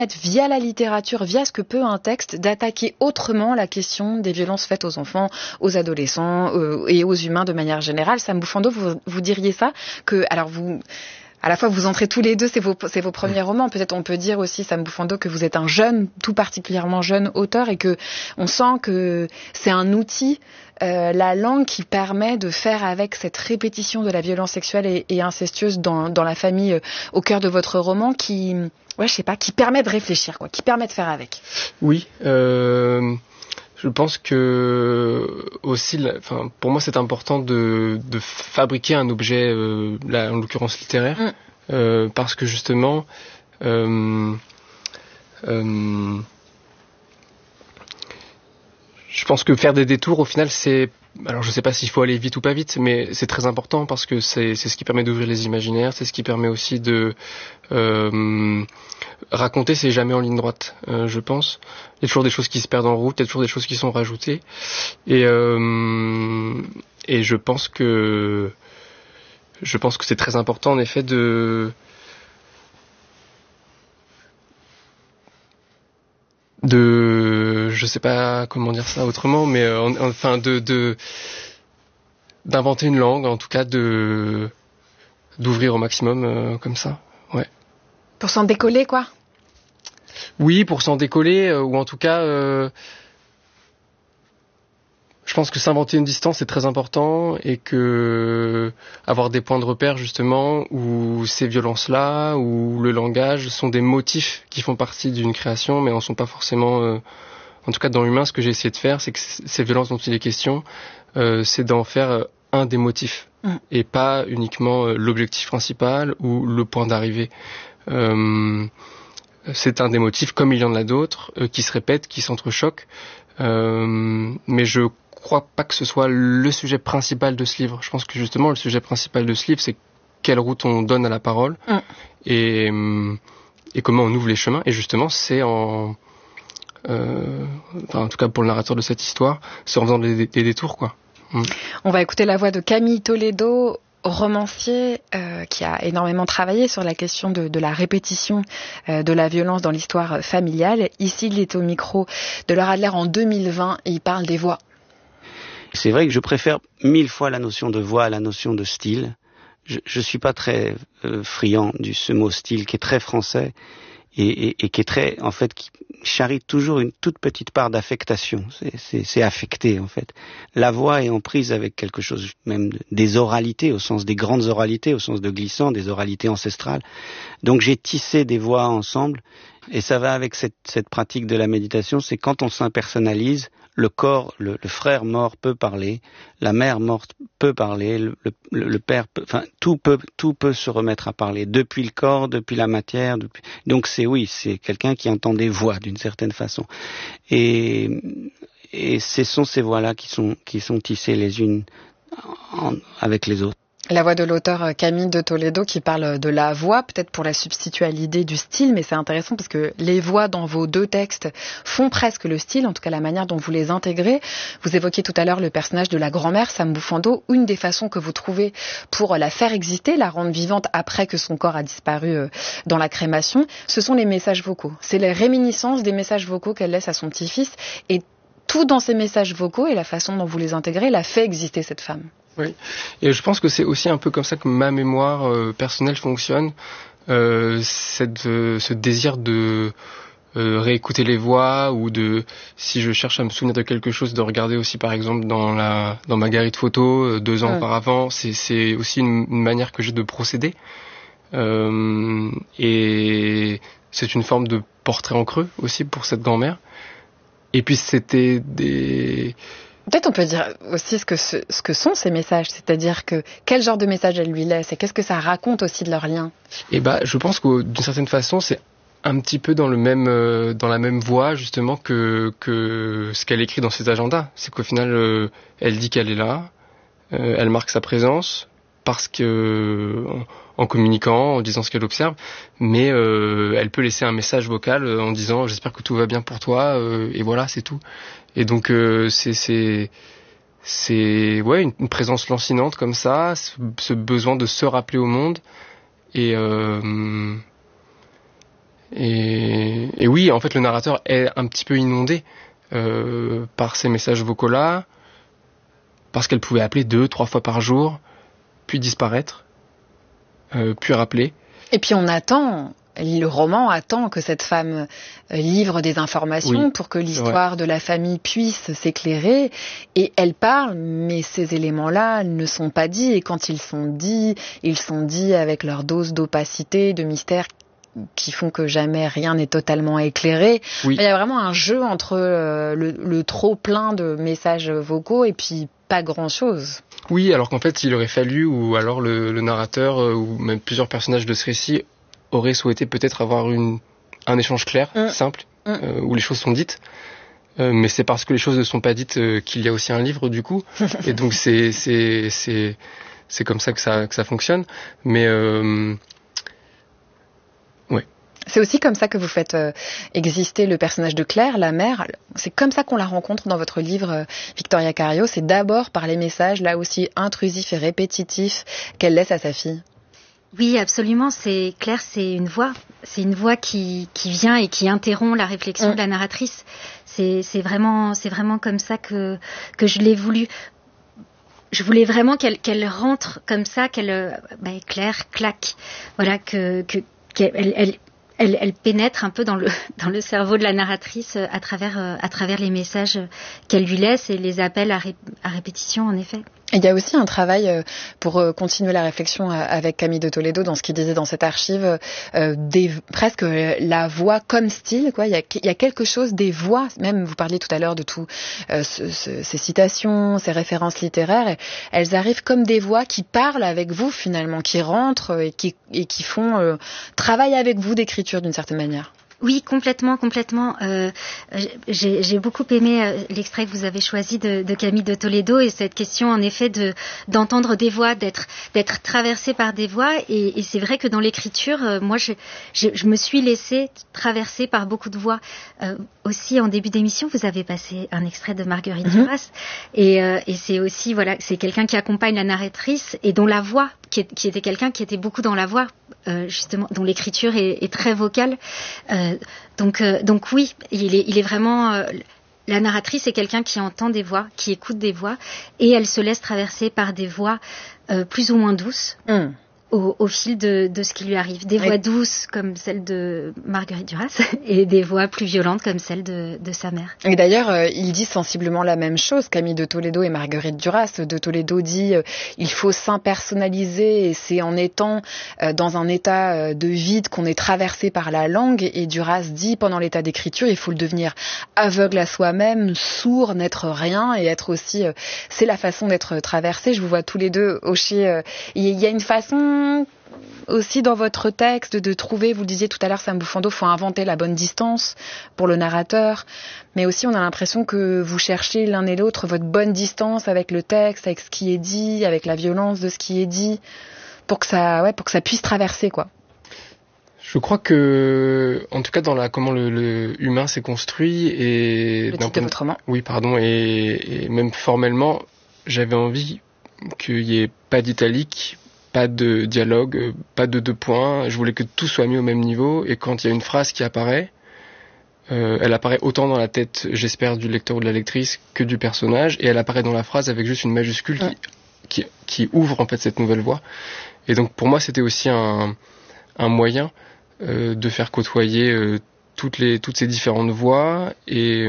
via la littérature, via ce que peut un texte, d'attaquer autrement la question des violences faites aux enfants, aux adolescents et aux humains de manière générale. Sam Bouffando, vous diriez ça que, alors vous, à la fois vous entrez tous les deux, c'est vos premiers romans. Peut-être on peut dire aussi, Sam Bouffando, que vous êtes un jeune, tout particulièrement jeune auteur et que on sent que c'est un outil, la langue, qui permet de faire avec cette répétition de la violence sexuelle et incestueuse dans la famille au cœur de votre roman qui permet de réfléchir, quoi, qui permet de faire avec. Oui, je pense que aussi, pour moi, c'est important de fabriquer un objet, là, en l'occurrence littéraire, parce que justement, je pense que faire des détours, au final, alors je sais pas s'il faut aller vite ou pas vite, mais c'est très important parce que c'est ce qui permet d'ouvrir les imaginaires, c'est ce qui permet aussi de raconter, c'est jamais en ligne droite, je pense. Il y a toujours des choses qui se perdent en route, il y a toujours des choses qui sont rajoutées, et je pense que c'est très important en effet je sais pas comment dire ça autrement, mais enfin d'inventer une langue, en tout cas d'ouvrir au maximum comme ça, ouais. Pour s'en décoller, quoi. Oui, pour s'en décoller, ou en tout cas, je pense que s'inventer une distance c'est très important, et que avoir des points de repère justement où ces violences-là, où le langage sont des motifs qui font partie d'une création, mais en sont pas forcément. En tout cas, dans Humain, ce que j'ai essayé de faire, c'est que ces violences dont il est question, c'est d'en faire un des motifs, et pas uniquement l'objectif principal ou le point d'arrivée. C'est un des motifs, comme il y en a d'autres, qui se répètent, qui s'entrechoquent, mais je crois pas que ce soit le sujet principal de ce livre. Je pense que justement, le sujet principal de ce livre, c'est quelle route on donne à la parole, et comment on ouvre les chemins, et justement, c'est en tout cas pour le narrateur de cette histoire, c'est en faisant des détours, quoi. On va écouter la voix de Camille Toledo, romancier qui a énormément travaillé sur la question de la répétition de la violence dans l'histoire familiale. Ici, il est au micro de Laure Adler en 2020 et il parle des voix. C'est vrai que je préfère 1000 fois la notion de voix à la notion de style. Je suis pas très friand de ce mot style qui est très français et qui est très, en fait, qui charrie toujours une toute petite part d'affectation. C'est affecté, en fait. La voix est en prise avec quelque chose, même des oralités, au sens des grandes oralités, au sens de glissant, des oralités ancestrales. Donc j'ai tissé des voix ensemble, et ça va avec cette pratique de la méditation, c'est quand on s'impersonnalise, le corps, le frère mort peut parler, la mère morte peut parler, le père peut, enfin tout peut se remettre à parler, depuis le corps, depuis la matière, donc c'est quelqu'un qui entend des voix d'une certaine façon, et ce sont ces voix-là qui sont tissées les unes avec les autres. La voix de l'auteur Camille de Toledo qui parle de la voix, peut-être pour la substituer à l'idée du style, mais c'est intéressant parce que les voix dans vos deux textes font presque le style, en tout cas la manière dont vous les intégrez. Vous évoquiez tout à l'heure le personnage de la grand-mère, Sam Bouffando. Une des façons que vous trouvez pour la faire exister, la rendre vivante après que son corps a disparu dans la crémation, ce sont les messages vocaux. C'est les réminiscences des messages vocaux qu'elle laisse à son petit-fils, et tout dans ces messages vocaux et la façon dont vous les intégrez la fait exister, cette femme. Oui, et je pense que c'est aussi un peu comme ça que ma mémoire personnelle fonctionne, ce désir de réécouter les voix, ou si je cherche à me souvenir de quelque chose, de regarder aussi par exemple dans ma galerie de photos 2 ans auparavant. C'est aussi une manière que j'ai de procéder, et c'est une forme de portrait en creux aussi pour cette grand-mère. Et puis c'était des... Peut-être on peut dire aussi ce que sont ces messages, c'est-à-dire que quel genre de message elle lui laisse et qu'est-ce que ça raconte aussi de leur lien. Et je pense que d'une certaine façon c'est un petit peu dans la même voie justement que ce qu'elle écrit dans ses agendas. C'est qu'au final elle dit qu'elle est là, elle marque sa présence parce que en communiquant, en disant ce qu'elle observe, mais elle peut laisser un message vocal en disant j'espère que tout va bien pour toi, et voilà, c'est tout. Et donc c'est une présence lancinante comme ça, ce besoin de se rappeler au monde, et Et oui, en fait, le narrateur est un petit peu inondé par ces messages vocaux-là, parce qu'elle pouvait appeler 2-3 fois par jour, puis disparaître, puis rappeler. Et puis on attend, le roman attend que cette femme livre des informations pour que l'histoire de la famille puisse s'éclairer. Et elle parle, mais ces éléments-là ne sont pas dits. Et quand ils sont dits avec leur dose d'opacité, de mystère, qui font que jamais rien n'est totalement éclairé. Oui. Il y a vraiment un jeu entre le trop plein de messages vocaux et puis pas grand-chose. Oui, alors qu'en fait, il aurait fallu, ou alors le narrateur, ou même plusieurs personnages de ce récit auraient souhaité peut-être avoir un échange clair, simple, où les choses sont dites. Mais c'est parce que les choses ne sont pas dites qu'il y a aussi un livre, du coup. Et donc, c'est comme ça que ça fonctionne. Mais... C'est aussi comme ça que vous faites exister le personnage de Claire, la mère. C'est comme ça qu'on la rencontre dans votre livre, Victoria Cario. C'est d'abord par les messages, là aussi intrusifs et répétitifs, qu'elle laisse à sa fille. Oui, absolument. Claire, c'est une voix qui vient et qui interrompt la réflexion de la narratrice. C'est vraiment comme ça que je l'ai voulu. Je voulais vraiment qu'elle rentre comme ça, Claire claque. Voilà, elle pénètre un peu dans le cerveau de la narratrice à travers les messages qu'elle lui laisse et les appels à répétition, en effet. Et il y a aussi un travail pour continuer la réflexion avec Camille de Toledo dans ce qu'il disait dans cette archive, presque la voix comme style, quoi. Il y a quelque chose des voix, même vous parliez tout à l'heure de tout ces citations, ces références littéraires, elles arrivent comme des voix qui parlent avec vous finalement, qui rentrent et qui font travail avec vous d'écriture d'une certaine manière. Oui, complètement. J'ai beaucoup aimé l'extrait que vous avez choisi de Camille de Toledo et cette question en effet d'entendre des voix, d'être traversé par des voix et c'est vrai que dans l'écriture, moi je me suis laissée traverser par beaucoup de voix. Aussi en début d'émission, vous avez passé un extrait de Marguerite Duras et c'est aussi c'est quelqu'un qui accompagne la narratrice et dont la voix qui était quelqu'un qui était beaucoup dans la voix justement dont l'écriture est très vocale. Donc oui, il est vraiment la narratrice est quelqu'un qui entend des voix, qui écoute des voix et elle se laisse traverser par des voix plus ou moins douces. Au fil de ce qui lui arrive. Des voix douces comme celle de Marguerite Duras et des voix plus violentes comme celle de sa mère. Et d'ailleurs, ils disent sensiblement la même chose, Camille de Toledo et Marguerite Duras. De Toledo dit il faut s'impersonnaliser et c'est en étant dans un état de vide qu'on est traversé par la langue. Et Duras dit pendant l'état d'écriture, il faut le devenir aveugle à soi-même, sourd, n'être rien et être aussi... c'est la façon d'être traversé. Je vous vois tous les deux hocher. Il y a une façon aussi dans votre texte de trouver, vous le disiez tout à l'heure Sam Bouffando, faut inventer la bonne distance pour le narrateur, mais aussi on a l'impression que vous cherchez l'un et l'autre votre bonne distance avec le texte, avec ce qui est dit, avec la violence de ce qui est dit, pour que ça puisse traverser, quoi. Je crois que, en tout cas dans comment le humain s'est construit et le titre de votre roman. Oui, pardon, et même formellement, j'avais envie qu'il n'y ait pas d'italique, pas de dialogue, pas de 2 points. Je voulais que tout soit mis au même niveau. Et quand il y a une phrase qui apparaît, elle apparaît autant dans la tête, j'espère, du lecteur ou de la lectrice que du personnage. Et elle apparaît dans la phrase avec juste une majuscule qui ouvre en fait cette nouvelle voie. Et donc pour moi, c'était aussi un moyen de faire côtoyer toutes ces différentes voix. Et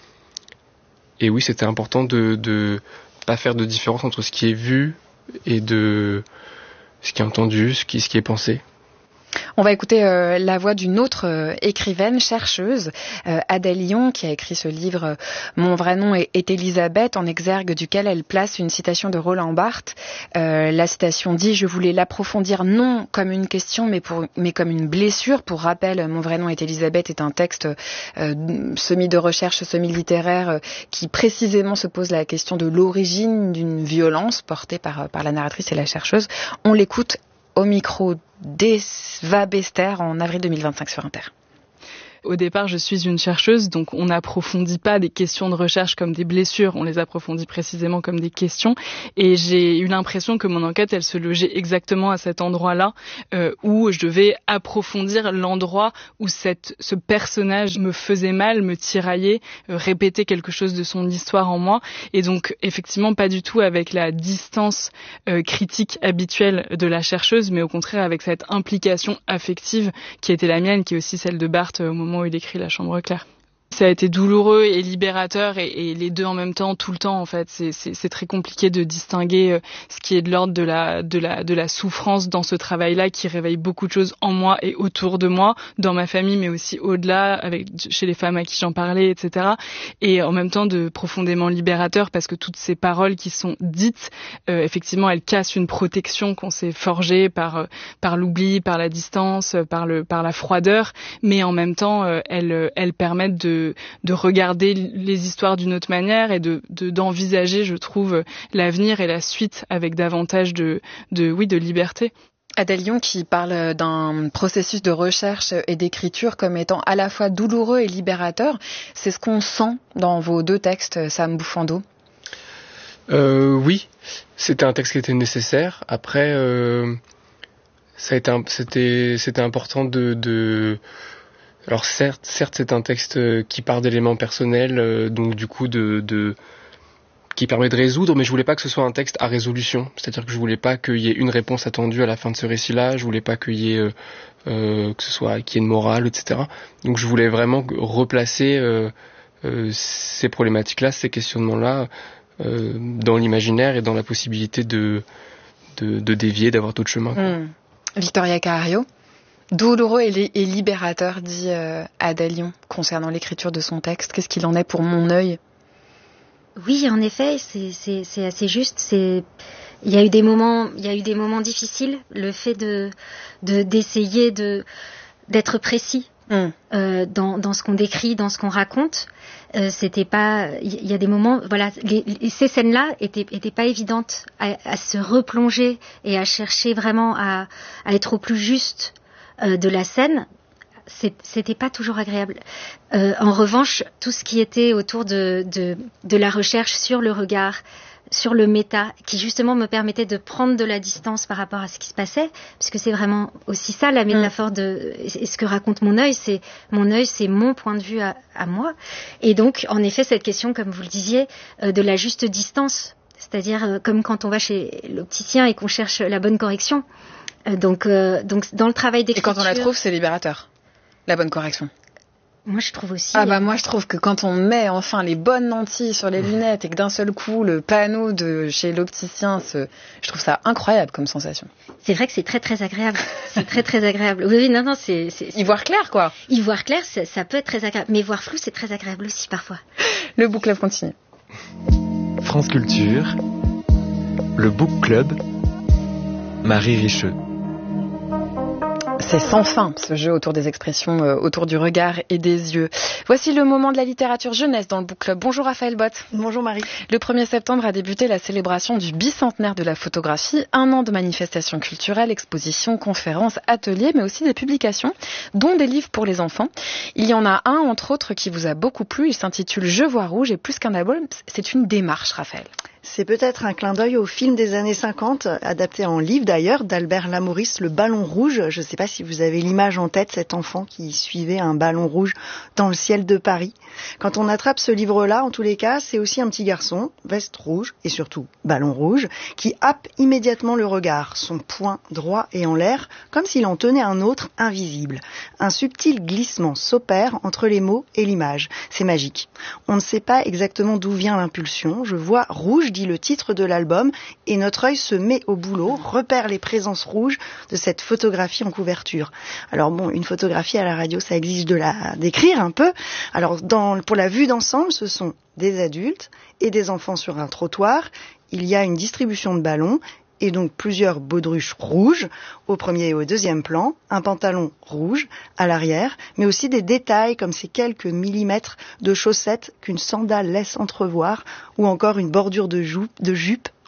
oui, c'était important de pas faire de différence entre ce qui est vu et de ce qui est entendu, ce qui est pensé. On va écouter la voix d'une autre écrivaine, chercheuse, Adèle Lyon, qui a écrit ce livre « Mon vrai nom est Elisabeth », en exergue duquel elle place une citation de Roland Barthes. La citation dit « Je voulais l'approfondir non comme une question, mais comme une blessure ». Pour rappel, « Mon vrai nom est Elisabeth » est un texte semi de recherche, semi-littéraire, qui précisément se pose la question de l'origine d'une violence portée par la narratrice et la chercheuse. On l'écoute au micro d'Eva Bester en avril 2025 sur Inter. Au départ, je suis une chercheuse, donc on n'approfondit pas des questions de recherche comme des blessures, on les approfondit précisément comme des questions. Et j'ai eu l'impression que mon enquête, elle se logeait exactement à cet endroit-là, où je devais approfondir l'endroit où ce personnage me faisait mal, me tiraillait, répétait quelque chose de son histoire en moi. Et donc, effectivement, pas du tout avec la distance critique habituelle de la chercheuse, mais au contraire avec cette implication affective qui était la mienne, qui est aussi celle de Barthes au moment où il écrit La Chambre claire. Ça a été douloureux et libérateur et les deux en même temps, tout le temps en fait. C'est très compliqué de distinguer ce qui est de l'ordre de la souffrance dans ce travail-là qui réveille beaucoup de choses en moi et autour de moi, dans ma famille, mais aussi au-delà, chez les femmes à qui j'en parlais, etc. Et en même temps de profondément libérateur parce que toutes ces paroles qui sont dites, effectivement, elles cassent une protection qu'on s'est forgée par l'oubli, par la distance, par la froideur, mais en même temps, elles permettent de regarder les histoires d'une autre manière et d'envisager, je trouve, l'avenir et la suite avec davantage de liberté. Adèle Lyon qui parle d'un processus de recherche et d'écriture comme étant à la fois douloureux et libérateur. C'est ce qu'on sent dans vos deux textes, Sam Bouffando. Oui, c'était un texte qui était nécessaire. Après, c'était important de alors certes, c'est un texte qui part d'éléments personnels, donc du coup qui permet de résoudre, mais je voulais pas que ce soit un texte à résolution. C'est-à-dire que je voulais pas qu'il y ait une réponse attendue à la fin de ce récit-là. Je voulais pas qu'il y ait qu'il y ait une morale, etc. Donc je voulais vraiment replacer ces problématiques-là, ces questionnements-là, dans l'imaginaire et dans la possibilité de dévier, d'avoir d'autres chemins. Victoria Carrario. Douloureux et libérateur, dit Adèle Lyon, concernant l'écriture de son texte. Qu'est-ce qu'il en est pour mon œil ? Oui, en effet, c'est assez juste. Il y a eu des moments difficiles. Le fait d'essayer d'être précis dans ce qu'on décrit, dans ce qu'on raconte, c'était pas. Il y a des moments, voilà, ces scènes-là étaient pas évidentes à se replonger et à chercher vraiment à être au plus juste de la scène, c'était pas toujours agréable. En revanche, tout ce qui était autour de la recherche sur le regard, sur le méta, qui justement me permettait de prendre de la distance par rapport à ce qui se passait, puisque c'est vraiment aussi ça la métaphore et ce que raconte mon œil, c'est mon point de vue à moi. Et donc, en effet, cette question, comme vous le disiez, de la juste distance, c'est-à-dire comme quand on va chez l'opticien et qu'on cherche la bonne correction. Donc dans le travail d'écriture... Et quand on la trouve, c'est libérateur, la bonne correction. Moi, je trouve aussi... moi, je trouve que quand on met enfin les bonnes lentilles sur les lunettes et que d'un seul coup, le panneau de chez l'opticien, je trouve ça incroyable comme sensation. C'est vrai que c'est très, très agréable. C'est très, très agréable. Oui, non, c'est... Y voir clair, quoi. Y voir clair, ça peut être très agréable. Mais voir flou, c'est très agréable aussi, parfois. Le Book Club continue. France Culture, le Book Club, Marie Richeux. C'est sans fin, ce jeu autour des expressions, autour du regard et des yeux. Voici le moment de la littérature jeunesse dans le Book Club. Bonjour Raphaël Bott. Bonjour Marie. Le 1er septembre a débuté la célébration du bicentenaire de la photographie. 1 an de manifestations culturelles, expositions, conférences, ateliers, mais aussi des publications, dont des livres pour les enfants. Il y en a un, entre autres, qui vous a beaucoup plu. Il s'intitule Je vois rouge et plus qu'un album, c'est une démarche, Raphaël. C'est peut-être un clin d'œil au film des années 50, adapté en livre d'ailleurs, d'Albert Lamouris, Le Ballon Rouge. Je ne sais pas si vous avez l'image en tête, cet enfant qui suivait un ballon rouge dans le ciel de Paris. Quand on attrape ce livre-là, en tous les cas, c'est aussi un petit garçon, veste rouge et surtout ballon rouge, qui happe immédiatement le regard, son poing droit et en l'air, comme s'il en tenait un autre invisible. Un subtil glissement s'opère entre les mots et l'image. C'est magique. On ne sait pas exactement d'où vient l'impulsion. Je vois rouge, dit le titre de l'album, et notre œil se met au boulot, repère les présences rouges de cette photographie en couverture. Alors bon, une photographie à la radio, ça exige de la décrire un peu. Alors pour la vue d'ensemble, ce sont des adultes et des enfants sur un trottoir. Il y a une distribution de ballons et donc plusieurs baudruches rouges au premier et au deuxième plan, un pantalon rouge à l'arrière, mais aussi des détails comme ces quelques millimètres de chaussettes qu'une sandale laisse entrevoir, ou encore une bordure de jupe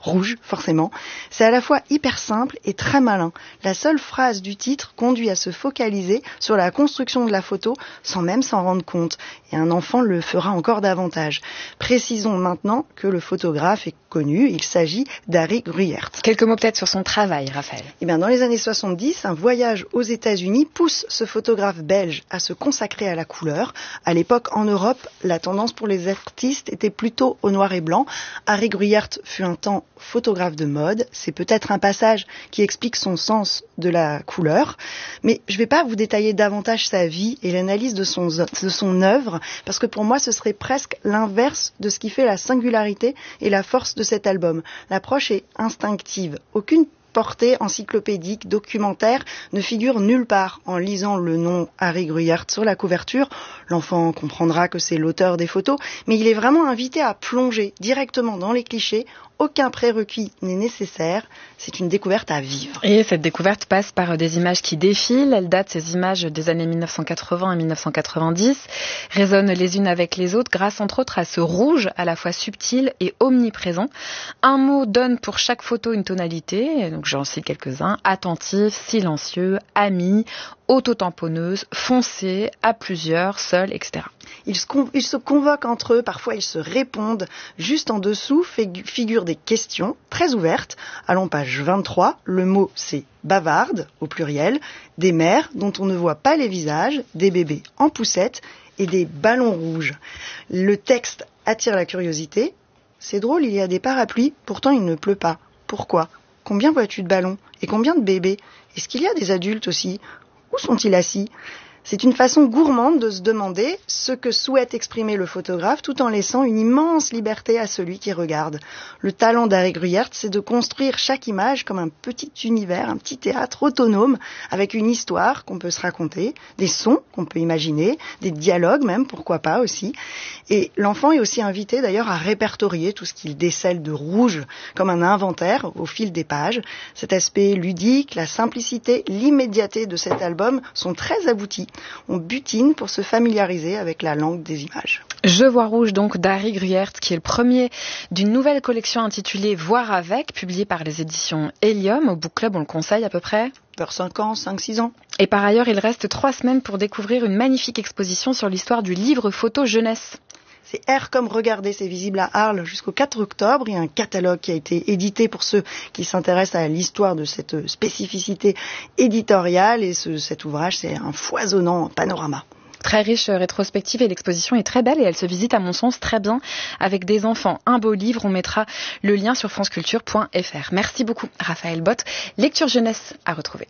rouge, forcément. C'est à la fois hyper simple et très malin. La seule phrase du titre conduit à se focaliser sur la construction de la photo sans même s'en rendre compte. Et un enfant le fera encore davantage. Précisons maintenant que le photographe est connu. Il s'agit d'Harry Gruyaert. Quelques mots peut-être sur son travail, Raphaël. Eh bien, dans les années 70, un voyage aux États-Unis pousse ce photographe belge à se consacrer à la couleur. À l'époque, en Europe, la tendance pour les artistes était plutôt au noir et blanc. Harry Gruyaert fut un temps photographe de mode. C'est peut-être un passage qui explique son sens de la couleur. Mais je ne vais pas vous détailler davantage sa vie et l'analyse de son œuvre, parce que pour moi, ce serait presque l'inverse de ce qui fait la singularité et la force de cet album. L'approche est instinctive. Aucune portée encyclopédique, documentaire, ne figure nulle part. En lisant le nom Harry Gruyaert sur la couverture, l'enfant comprendra que c'est l'auteur des photos, mais il est vraiment invité à plonger directement dans les clichés. Aucun prérequis n'est nécessaire. C'est une découverte à vivre. Et cette découverte passe par des images qui défilent. Elles datent, ces images, des années 1980 et 1990, résonnent les unes avec les autres grâce, entre autres, à ce rouge à la fois subtil et omniprésent. Un mot donne pour chaque photo une tonalité. Donc j'en cite quelques-uns. Attentif, silencieux, ami, autotamponneuse, foncé, à plusieurs, seul, etc. Ils se convoquent entre eux, parfois ils se répondent. Juste en dessous figurent des questions très ouvertes. Allons, page 23, le mot c'est bavarde, au pluriel, des mères dont on ne voit pas les visages, des bébés en poussette et des ballons rouges. Le texte attire la curiosité. C'est drôle, il y a des parapluies, pourtant il ne pleut pas. Pourquoi ? Combien vois-tu de ballons ? Et combien de bébés ? Est-ce qu'il y a des adultes aussi ? Où sont-ils assis ? C'est une façon gourmande de se demander ce que souhaite exprimer le photographe tout en laissant une immense liberté à celui qui regarde. Le talent d'Harry Gruyaert, c'est de construire chaque image comme un petit univers, un petit théâtre autonome avec une histoire qu'on peut se raconter, des sons qu'on peut imaginer, des dialogues même, pourquoi pas aussi. Et l'enfant est aussi invité d'ailleurs à répertorier tout ce qu'il décèle de rouge comme un inventaire au fil des pages. Cet aspect ludique, la simplicité, l'immédiateté de cet album sont très aboutis. On butine pour se familiariser avec la langue des images. Je vois rouge donc d'Harry Gruyaert, qui est le premier d'une nouvelle collection intitulée Voir avec, publiée par les éditions Helium. Au Book Club, on le conseille à peu près vers 5-6 ans. Et par ailleurs, il reste 3 semaines pour découvrir une magnifique exposition sur l'histoire du livre photo jeunesse. C'est R comme regarder, c'est visible à Arles jusqu'au 4 octobre. Il y a un catalogue qui a été édité pour ceux qui s'intéressent à l'histoire de cette spécificité éditoriale. Et cet ouvrage, c'est un foisonnant panorama. Très riche rétrospective et l'exposition est très belle et elle se visite à mon sens très bien avec des enfants. Un beau livre, on mettra le lien sur franceculture.fr. Merci beaucoup Raphaël Bott. Lecture jeunesse à retrouver.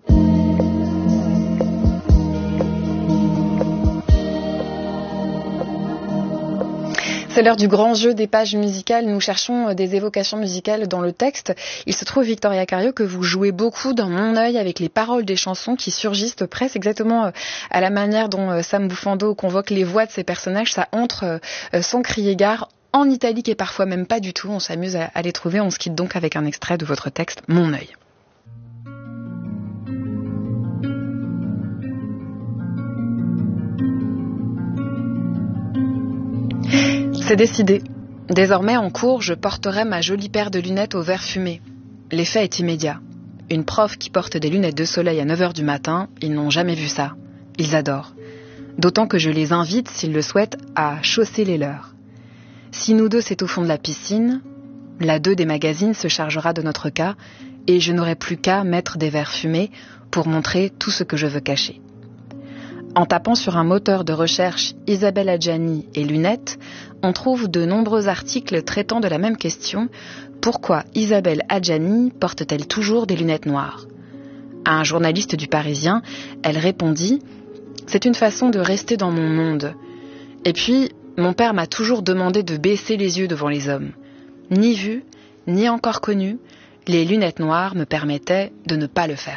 C'est l'heure du grand jeu des pages musicales. Nous cherchons des évocations musicales dans le texte. Il se trouve, Victoria Cario, que vous jouez beaucoup dans Mon œil avec les paroles des chansons qui surgissent presque exactement à la manière dont Sam Bufando convoque les voix de ses personnages. Ça entre sans crier gare en italique et parfois même pas du tout. On s'amuse à les trouver. On se quitte donc avec un extrait de votre texte, Mon œil. C'est décidé. Désormais, en cours, je porterai ma jolie paire de lunettes au verre fumé. L'effet est immédiat. Une prof qui porte des lunettes de soleil à 9h du matin, ils n'ont jamais vu ça. Ils adorent. D'autant que je les invite, s'ils le souhaitent, à chausser les leurs. Si nous deux, c'est au fond de la piscine, la 2 des magazines se chargera de notre cas et je n'aurai plus qu'à mettre des verres fumés pour montrer tout ce que je veux cacher. En tapant sur un moteur de recherche Isabelle Adjani et lunettes, on trouve de nombreux articles traitant de la même question. Pourquoi Isabelle Adjani porte-t-elle toujours des lunettes noires ? À un journaliste du Parisien, elle répondit « C'est une façon de rester dans mon monde. Et puis, mon père m'a toujours demandé de baisser les yeux devant les hommes. Ni vu, ni encore connu, les lunettes noires me permettaient de ne pas le faire. »